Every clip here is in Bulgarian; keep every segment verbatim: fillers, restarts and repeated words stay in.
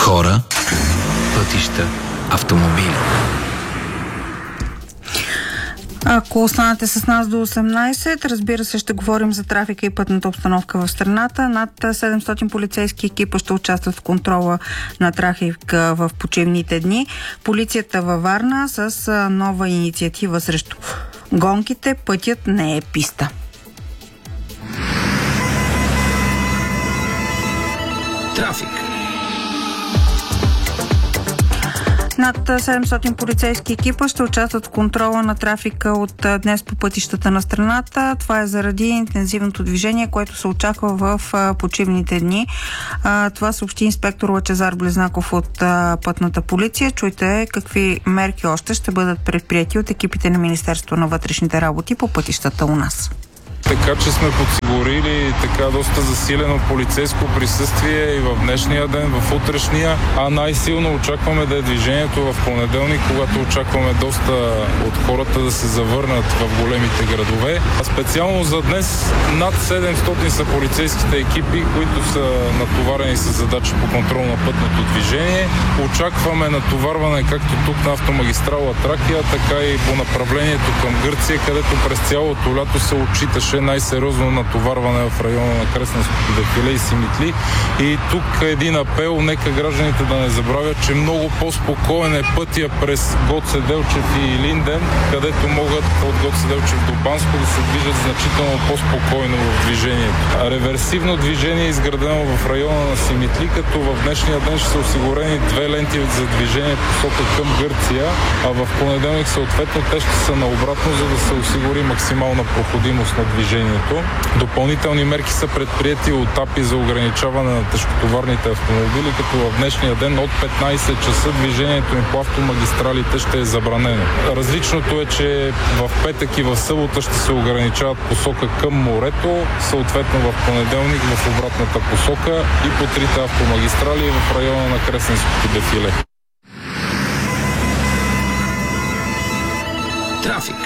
Хора, пътища, автомобили. Ако останете с нас до осемнайсет, разбира се, ще говорим за трафика и пътната обстановка в страната. Над седемстотин полицейски екипа ще участват в контрола на трафика в почивните дни. Полицията във Варна с нова инициатива срещу гонките "Пътят не е писта". Трафик. Над седемстотин полицейски екипа ще участват в контрола на трафика от днес по пътищата на страната. Това е заради интензивното движение, което се очаква в почивните дни. Това съобщи инспектор Лъчезар Близнаков от Пътната полиция. Чуйте какви мерки още ще бъдат предприети от екипите на Министерството на вътрешните работи по пътищата у нас. Така че сме подсигурили така доста засилено полицейско присъствие и в днешния ден, в утрешния, а най-силно очакваме да е движението в понеделник, когато очакваме доста от хората да се завърнат в големите градове. А специално за днес над седемстотин са полицейските екипи, които са натоварени с задачи по контрол на пътното движение. Очакваме натоварване както тук на автомагистрала Тракия, така и по направлението към Гърция, където през цялото лято се отчиташе най-сериозно натоварване в района на Кресненското дефиле и Симитли. И тук един апел, нека гражданите да не забравят, че много по-спокоен е пътя през Гоце Делчев и Илинден, където могат от Гоце Делчев до Банско да се движат значително по-спокойно в движението. Реверсивно движение е изградено в района на Симитли, като в днешния ден ще са осигурени две ленти за движение посока към Гърция, а в понеделник съответно те ще са наобратно, за да се осигури максимална проходимост на движението. Допълнителни мерки са предприети от АПИ за ограничаване на тежкотоварните автомобили, като в днешния ден от петнайсет часа движението им по автомагистралите ще е забранено. Различното е, че в петък и в събота ще се ограничават посока към морето, съответно в понеделник в обратната посока и по трите автомагистрали в района на Кресненското дефиле. Трафик.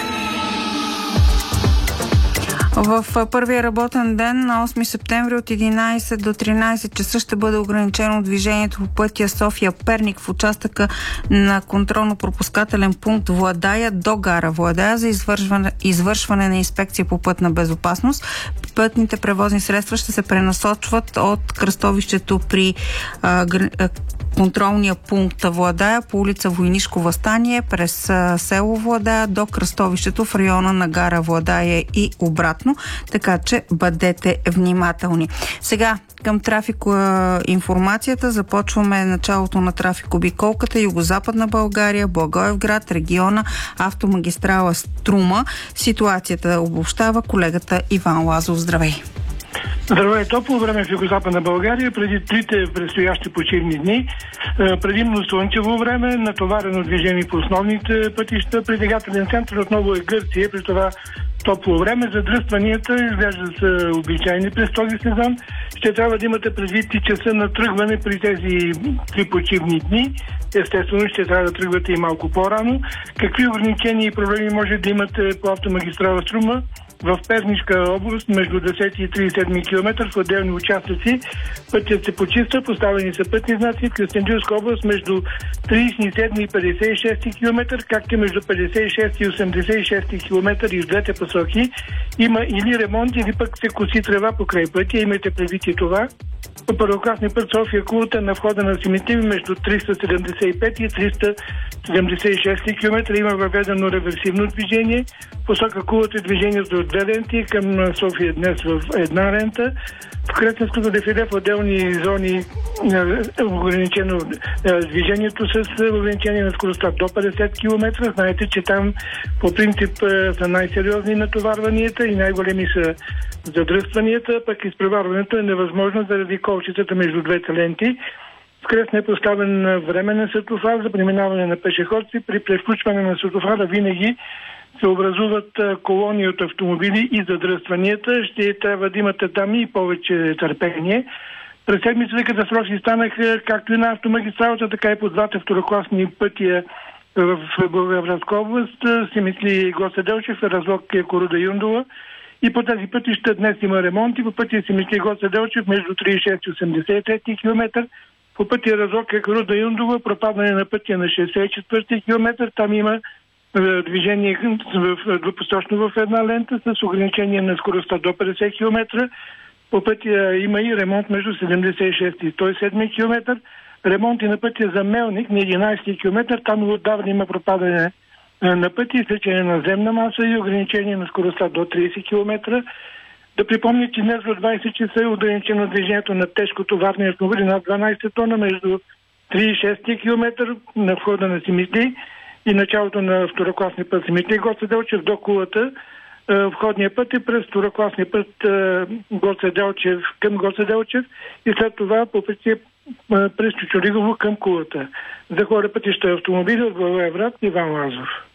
В първия работен ден на осми септември от единайсет до тринайсет часа ще бъде ограничено движението по пътя София-Перник в участъка на контролно-пропускателен пункт Владая до гара Владая за извършване, извършване на инспекция по пътна безопасност. Пътните превозни средства ще се пренасочват от кръстовището при а, гр... контролния пункт Владая по улица Войнишко въстание през а, село Владая до кръстовището в района на гара Владая и обратно, така че бъдете внимателни. Сега към трафико информацията. Започваме началото на трафик обиколката Югозападна България, Благоевград, региона, автомагистрала Струма. Ситуацията обобщава колегата Иван Лазов. Здравей! Здравей! Топло време в Югозападна България преди трите предстоящи почивни дни. Предимно слънчево време, натоварено движение по основните пътища. Притегателен център отново е Гърция, при това топло време. Задръстванията изглежда са обичайни през този сезон. Ще трябва да имате предвид и часа на тръгване при тези три почивни дни. Естествено, ще трябва да тръгвате и малко по-рано. Какви ограничения и проблеми може да имате по автомагистрала Струма? В Пернишка област, между десети и тридесет и седми километър в отделни участъци, пътят се почиства, поставени са пътни знаци. В Кюстендилска област между тридесет и седми и петдесет и шести километър, както и между петдесет и шести и осемдесет и шести километър и в двете посоки има или ремонт, или пък се коси трева покрай пътя. Имайте предвид и това. По първокласния път София Кулата на входа на Симитли между триста седемдесет и пети и триста седемдесет и шести километър има въведено реверсивно движение. Посока Кулата движението от две ленти, към София днес в една лента. В Кресненското дефиле в отделни зони е ограничено движението с ограничение на скоростта до петдесет километра. Знаете, че там по принцип са най-сериозни натоварванията и най-големи са задръстванията, пък изпреварването е невъзможно заради колчетата между двете ленти. В Кресна е поставен временен светофар за преминаване на пешеходци. При превключване на светофара винаги се образуват колони от автомобили и задръстванията. Ще трябва да имате там и повече търпение. През седмицата катастрофи станаха както и на автомагистралата, така и по двата второкласни пътя в Благоевградска област. Симитли Гоце Делчев, Разлог Коруда Юндола. И по тази пътища днес има ремонти. По пътя Симитли Гоце Делчев между тридесет и шести и осемдесет и трети километър. По пътя Разокек Руда Юндова, пропадане на пътя на шейсет и четвърти километър. Там има движение двупосочно в една лента с ограничение на скоростта до петдесет километра. По пътя има и ремонт между седемдесет и шести и сто и седми километър. Ремонт и на пътя за Мелник на единайсети километър. Там отдавна има пропадане на пътя, изтичане на земна маса и ограничение на скоростта до трийсет километра. Да припомня, че днес в двайсет часа е ограничено движението на тежкотоварни автомобили над дванайсет тона между три и шести километър на входа на Симитли и началото на второкласния път Симитли Гоце Делчев до Кулата. Входния път е през второкласния път Гоце Делчев към Гоце Делчев и след това по пътя през Чучулигово към Кулата. За хора пътища автомобили от Благоевград Иван Лазов.